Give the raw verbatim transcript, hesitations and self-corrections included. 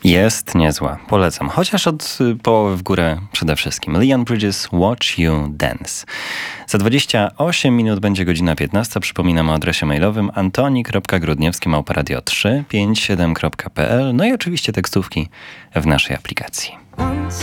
Jest niezła, polecam. Chociaż od połowy w górę przede wszystkim. Leon Bridges, Watch You Dance. Za dwadzieścia osiem minut będzie godzina piętnasta. Przypominam o adresie mailowym antoni kropka grudniewski małpa radio trzy pięć siedem kropka p l. No i oczywiście tekstówki w naszej aplikacji.